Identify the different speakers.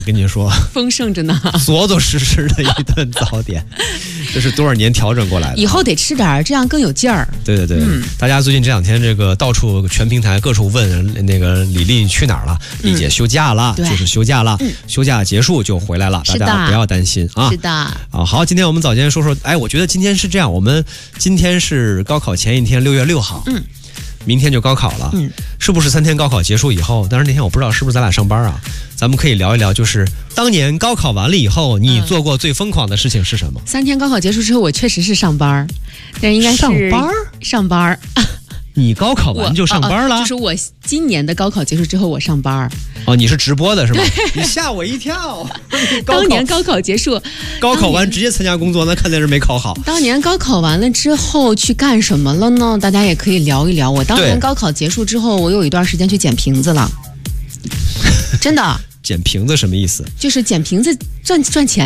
Speaker 1: 跟你说，
Speaker 2: 丰盛着呢，
Speaker 1: 着着实实的一顿早点，这是多少年调整过来的。
Speaker 2: 以后得吃点，这样更有劲儿。
Speaker 1: 对对对，大家最近这两天这个到处全平台各处问那个李丽去哪儿了？丽姐休假了，就是休假了，休假结束就回来了，大家不要担心啊。
Speaker 2: 是的
Speaker 1: 啊，好，今天我们早间说说，哎，我觉得今天是这样，我们今天是高考前一天，6月6号，明天就高考了，是不是3天高考结束以后？当然那天我不知道是不是咱俩上班啊，咱们可以聊一聊，就是当年高考完了以后，你做过最疯狂的事情是什么
Speaker 2: ？3天高考结束之后，我确实是上班，但应该是上班。
Speaker 1: 你高考完就上班了？
Speaker 2: 就是我今年的高考结束之后，我上班。
Speaker 1: 哦，你是直播的是吗？你吓我一跳！
Speaker 2: 当年高考结束，
Speaker 1: 高考完直接参加工作，那肯定是没考好。
Speaker 2: 当年高考完了之后去干什么了呢？大家也可以聊一聊。我当年高考结束之后，我有一段时间去捡瓶子了，真的。
Speaker 1: 捡瓶子什么意思？
Speaker 2: 就是捡瓶子赚钱。